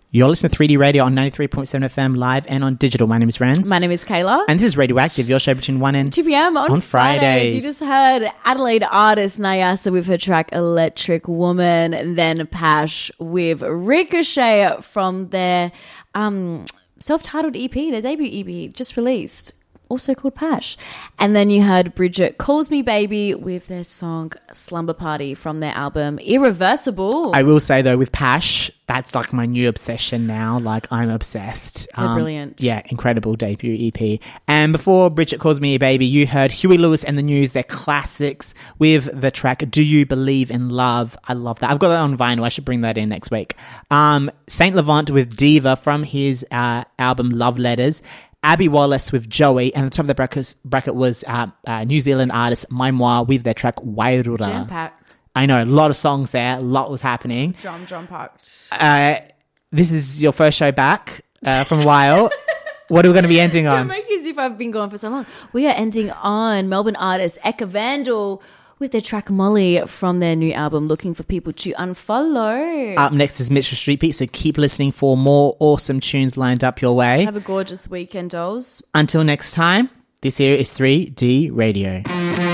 You're listening to 3D Radio on 93.7 FM live and on digital. My name is Renz. My name is Kayla. And this is Radioactive, your show between 1 and 2 p.m. on Fridays. You just heard Adelaide artist Nyasa with her track Electric Woman, and then Pash with Ricochet from their self-titled EP, their debut EP just released, also called Pash. And then you heard Bridget Calls Me Baby with their song Slumber Party from their album Irreversible. I will say though, with Pash, that's like my new obsession now. Like, I'm obsessed. They're brilliant. Yeah, incredible debut EP. And before Bridget Calls Me Baby, you heard Huey Lewis and the News, their classics, with the track Do You Believe in Love. I love that. I've got that on vinyl. I should bring that in next week. Saint Laurent with Diva from his album Love Letters. Abby Wallace with Joey, and the top of the bracket was New Zealand artist Maimoa with their track Wairura. Jam-packed. I know, a lot of songs there, a lot was happening. Drum-packed. This is your first show back from a while. What are we going to be ending on? Don't make it as if I've been gone for so long. We are ending on Melbourne artist Eka Vandal with their track Molly from their new album, Looking for People to Unfollow. Up next is Mitchell Street Beat, so keep listening for more awesome tunes lined up your way. Have a gorgeous weekend, dolls. Until next time, this here is 3D Radio.